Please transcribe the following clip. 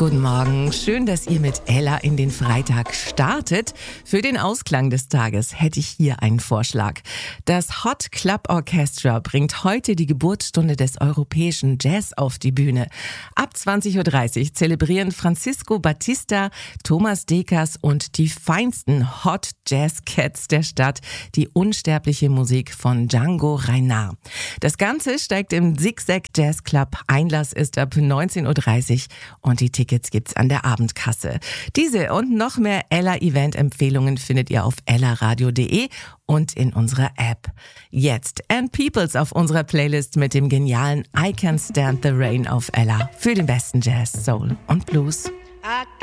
Guten Morgen, schön, dass ihr mit Ella in den Freitag startet. Für den Ausklang des Tages hätte ich hier einen Vorschlag. Das Hot Club Orchestra bringt heute die Geburtsstunde des europäischen Jazz auf die Bühne. Ab 20.30 Uhr zelebrieren Francisco Batista, Thomas Dekers und die feinsten Hot Jazz Cats der Stadt die unsterbliche Musik von Django Reinhardt. Das Ganze steigt im Zigzag Jazz Club. Einlass ist ab 19.30 Uhr und die Tickets gibt's an der Abendkasse. Diese und noch mehr Ella-Event-Empfehlungen findet ihr auf ellaradio.de und in unserer App. Jetzt Ann Peoples auf unserer Playlist mit dem genialen I Can't Stand the Rain auf Ella für den besten Jazz, Soul und Blues.